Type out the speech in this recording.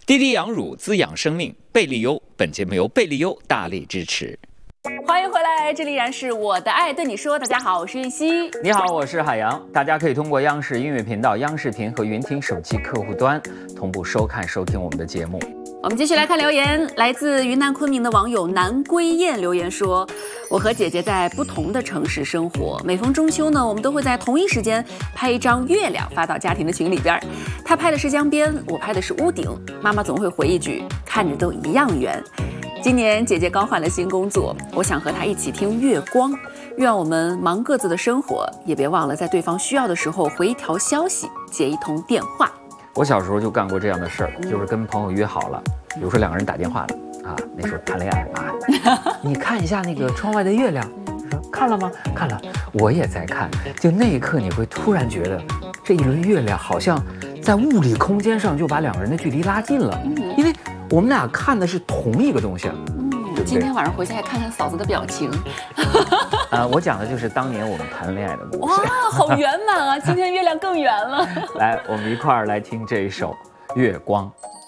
滴滴养乳滋养生命，贝利优。本节目由贝利优大力支持。 欢迎回来，这里依然是我的爱对你说。大家好，我是韵熙。 你好，我是海洋。大家可以通过央视音乐频道、央视频和云听手机客户端同步收看收听我们的节目。 我们继续来看留言，来自云南昆明的网友南归雁留言说：我和姐姐在不同的城市生活，每逢中秋呢，我们都会在同一时间拍一张月亮发到家庭的群里边。她拍的是江边，我拍的是屋顶。妈妈总会回一句：看着都一样圆。今年姐姐刚换了新工作，我想和她一起听月光。愿我们忙各自的生活，也别忘了在对方需要的时候回一条消息，接一通电话。 我小时候就干过这样的事儿，就是跟朋友约好了，比如说两个人打电话了啊，那时候谈恋爱啊，你看一下那个窗外的月亮，说看了吗？看了，我也在看。就那一刻，你会突然觉得这一轮月亮好像在物理空间上就把两个人的距离拉近了，因为我们俩看的是同一个东西。 今天晚上回去还看看嫂子的表情。 我讲的就是当年我们谈恋爱的故事。 哇，好圆满啊！今天月亮更圆了。 来，我们一块儿来听这一首《月光》。